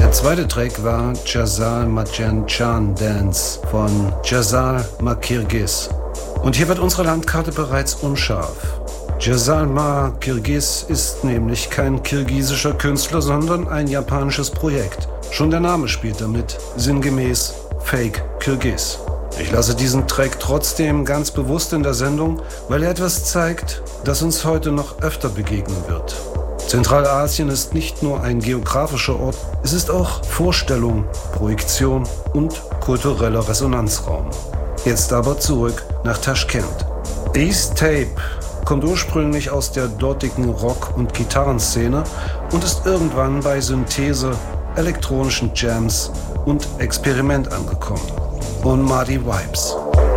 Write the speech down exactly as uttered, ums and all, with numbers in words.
Der zweite Track war Jazal Majan Dance von Jazal Kirgiz. Und hier wird unsere Landkarte bereits unscharf. Jazal Kirgiz ist nämlich kein kirgisischer Künstler, sondern ein japanisches Projekt. Schon der Name spielt damit, sinngemäß Fake Kirgiz. Ich lasse diesen Track trotzdem ganz bewusst in der Sendung, weil er etwas zeigt, das uns heute noch öfter begegnen wird. Zentralasien ist nicht nur ein geografischer Ort, es ist auch Vorstellung, Projektion und kultureller Resonanzraum. Jetzt aber zurück nach Taschkent. Ace Tape kommt ursprünglich aus der dortigen Rock- und Gitarrenszene und ist irgendwann bei Synthese, elektronischen Jams und Experiment angekommen. Und Marty Vibes.